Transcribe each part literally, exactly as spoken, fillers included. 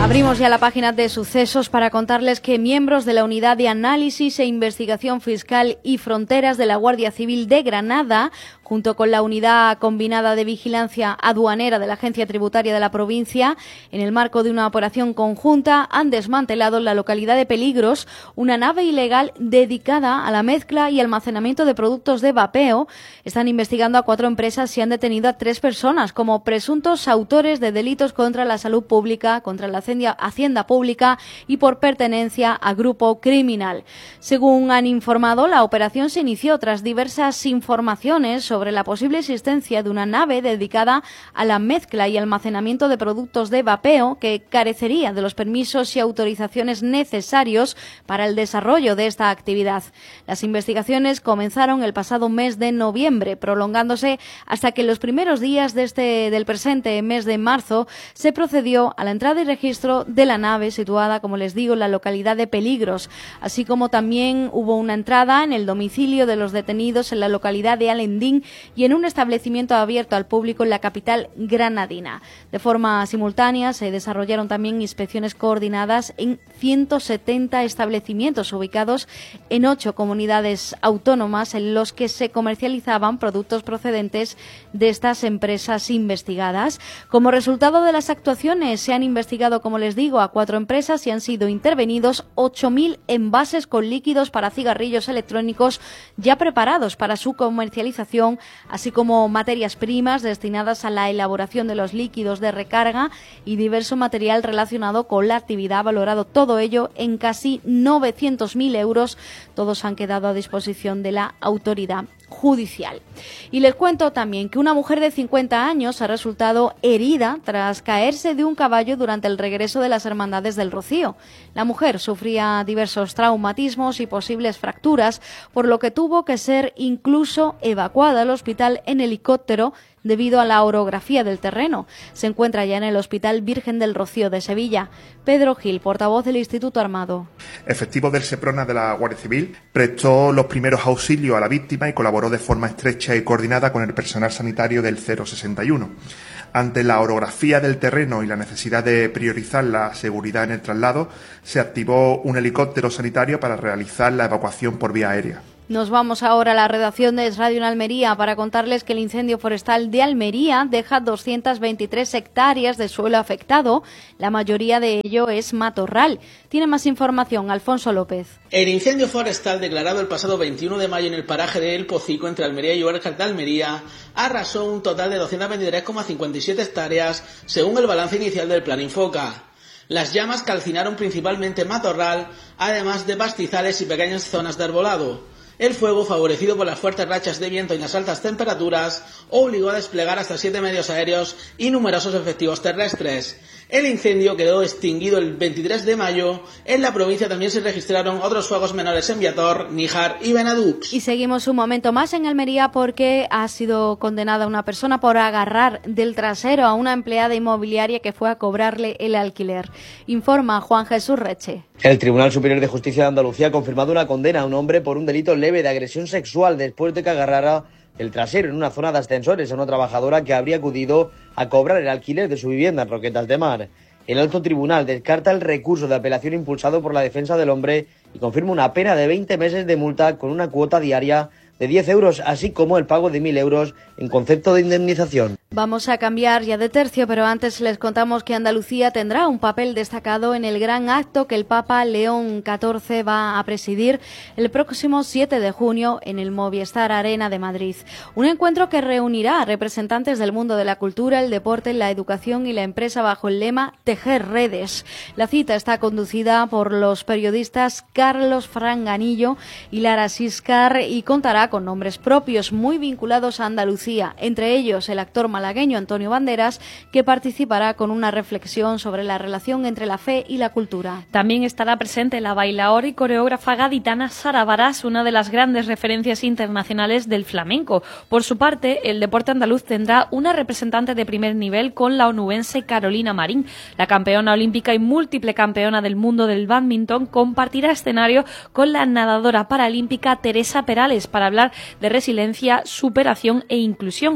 Abrimos ya la página de sucesos para contarles que miembros de la Unidad de Análisis e Investigación Fiscal y Fronteras de la Guardia Civil de Granada, junto con la Unidad Combinada de Vigilancia Aduanera de la Agencia Tributaria de la provincia, en el marco de una operación conjunta, han desmantelado en la localidad de Peligros una nave ilegal dedicada a la mezcla y almacenamiento de productos de vapeo. Están investigando a cuatro empresas y han detenido a tres personas como presuntos autores de delitos contra la salud pública, contra la Hacienda Pública y por pertenencia a grupo criminal. Según han informado, la operación se inició tras diversas informaciones sobre la posible existencia de una nave dedicada a la mezcla y almacenamiento de productos de vapeo que carecería de los permisos y autorizaciones necesarios para el desarrollo de esta actividad. Las investigaciones comenzaron el pasado mes de noviembre, prolongándose hasta que en los primeros días de este, del presente mes de marzo se procedió a la entrada y registro de la nave situada, como les digo, en la localidad de Peligros, así como también hubo una entrada en el domicilio de los detenidos en la localidad de Alendín y en un establecimiento abierto al público en la capital granadina. De forma simultánea se desarrollaron también inspecciones coordinadas en ciento setenta establecimientos ubicados en ocho comunidades autónomas en los que se comercializaban productos procedentes de estas empresas investigadas. Como resultado de las actuaciones se han investigado, como les digo, a cuatro empresas y han sido intervenidos ocho mil envases con líquidos para cigarrillos electrónicos ya preparados para su comercialización, así como materias primas destinadas a la elaboración de los líquidos de recarga y diverso material relacionado con la actividad, valorado todo ello en casi novecientos mil euros. Todos han quedado a disposición de la autoridad judicial. Y les cuento también que una mujer de cincuenta años ha resultado herida tras caerse de un caballo durante el regreso de las Hermandades del Rocío. La mujer sufría diversos traumatismos y posibles fracturas, por lo que tuvo que ser incluso evacuada al hospital en helicóptero debido a la orografía del terreno. Se encuentra ya en el Hospital Virgen del Rocío de Sevilla. Pedro Gil, portavoz del Instituto Armado. Efectivo del SEPRONA de la Guardia Civil, prestó los primeros auxilios a la víctima y colaboró de forma estrecha y coordinada con el personal sanitario del cero sesenta y uno. Ante la orografía del terreno y la necesidad de priorizar la seguridad en el traslado, se activó un helicóptero sanitario para realizar la evacuación por vía aérea. Nos vamos ahora a la redacción de Es Radio en Almería para contarles que el incendio forestal de Almería deja doscientas veintitrés hectáreas de suelo afectado. La mayoría de ello es matorral. Tiene más información Alfonso López. El incendio forestal declarado el pasado veintiuno de mayo en el paraje de El Pocico, entre Almería y Huércal de Almería, arrasó un total de doscientas veintitrés coma cincuenta y siete hectáreas, según el balance inicial del Plan Infoca. Las llamas calcinaron principalmente matorral, además de pastizales y pequeñas zonas de arbolado. El fuego, favorecido por las fuertes rachas de viento y las altas temperaturas, obligó a desplegar hasta siete medios aéreos y numerosos efectivos terrestres. El incendio quedó extinguido el veintitrés de mayo. En la provincia también se registraron otros fuegos menores en Viator, Níjar y Benadux. Y seguimos un momento más en Almería porque ha sido condenada una persona por agarrar del trasero a una empleada inmobiliaria que fue a cobrarle el alquiler. Informa Juan Jesús Reche. El Tribunal Superior de Justicia de Andalucía ha confirmado una condena a un hombre por un delito leve de agresión sexual después de que agarrara el trasero en una zona de ascensores a una trabajadora que habría acudido a cobrar el alquiler de su vivienda en Roquetas de Mar. El alto tribunal descarta el recurso de apelación impulsado por la defensa del hombre y confirma una pena de veinte meses de multa con una cuota diaria de diez euros, así como el pago de mil euros en concepto de indemnización. Vamos a cambiar ya de tercio, pero antes les contamos que Andalucía tendrá un papel destacado en el gran acto que el Papa León catorce va a presidir el próximo siete de junio en el Movistar Arena de Madrid. Un encuentro que reunirá a representantes del mundo de la cultura, el deporte, la educación y la empresa bajo el lema Tejer Redes. La cita está conducida por los periodistas Carlos Franganillo y Lara Siscar y contará con nombres propios muy vinculados a Andalucía, entre ellos el actor malagueño Antonio Banderas, que participará con una reflexión sobre la relación entre la fe y la cultura. También estará presente la bailaora y coreógrafa gaditana Sara Barás, una de las grandes referencias internacionales del flamenco. Por su parte, el deporte andaluz tendrá una representante de primer nivel con la onubense Carolina Marín. La campeona olímpica y múltiple campeona del mundo del bádminton compartirá escenario con la nadadora paralímpica Teresa Perales para hablar de resiliencia, superación e inclusión.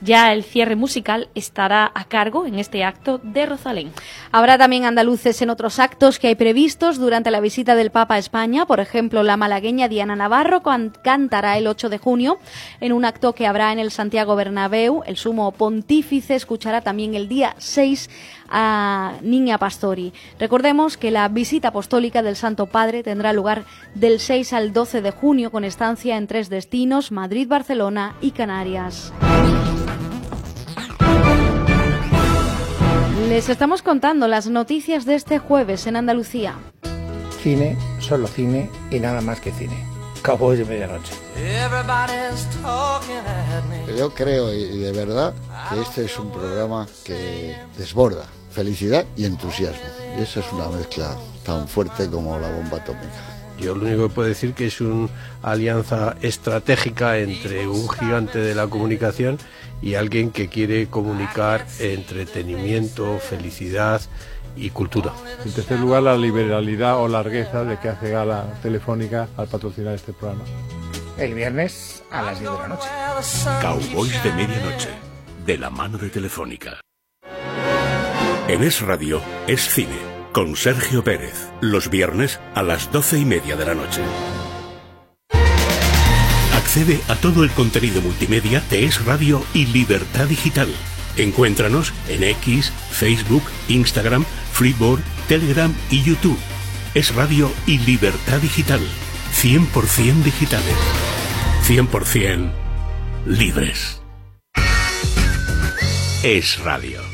Ya el cierre musical estará a cargo en este acto de Rosalén. Habrá también andaluces en otros actos que hay previstos durante la visita del Papa a España. Por ejemplo, la malagueña Diana Navarro cantará el ocho de junio en un acto que habrá en el Santiago Bernabéu. El sumo pontífice escuchará también el día seis a Niña Pastori. Recordemos que la visita apostólica del Santo Padre tendrá lugar del seis al doce de junio con estancia en tres destinos: Madrid, Barcelona y Canarias. Les estamos contando las noticias de este jueves en Andalucía. Cine, solo cine y nada más que cine. Cowboys de medianoche. Yo creo y de verdad que este es un programa que desborda felicidad y entusiasmo. Y eso es una mezcla tan fuerte como la bomba atómica. Yo lo único que puedo decir que es una alianza estratégica entre un gigante de la comunicación y alguien que quiere comunicar entretenimiento, felicidad y cultura. En tercer lugar, la liberalidad o largueza de que hace gala Telefónica al patrocinar este programa. El viernes a las diez de la noche. Cowboys de medianoche, de la mano de Telefónica. En Es Radio, es cine, con Sergio Pérez, los viernes a las doce y media de la noche. Accede a todo el contenido multimedia de Es Radio y Libertad Digital. Encuéntranos en X, Facebook, Instagram, Freeboard, Telegram y YouTube. Es Radio y Libertad Digital. cien por ciento digitales. cien por ciento libres. Es Radio.